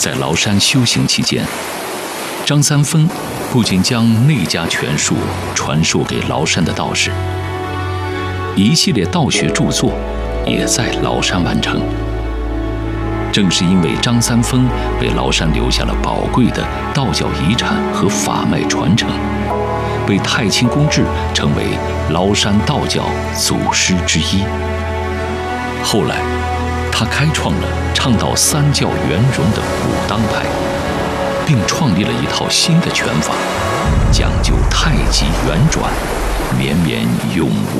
在崂山修行期间，张三丰不仅将内家拳术传授给崂山的道士，一系列道学著作也在崂山完成。正是因为张三丰为崂山留下了宝贵的道教遗产和法脉传承，被太清公志称为崂山道教祖师之一。后来，他开创了倡导三教圆融的武当派，并创立了一套新的拳法，讲究太极圆转，绵绵永